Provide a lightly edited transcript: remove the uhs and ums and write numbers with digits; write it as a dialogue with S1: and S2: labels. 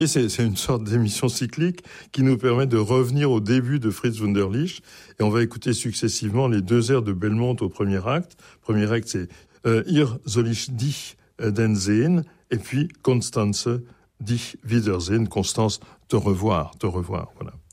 S1: Et c'est une sorte d'émission cyclique qui nous permet de revenir au début de Fritz Wunderlich. Et on va écouter successivement les 2 airs de Belmont au premier acte. Premier acte, c'est Hier soll ich dich denn sehen, et puis Constance dich wiedersehen. Constance, te revoir, voilà.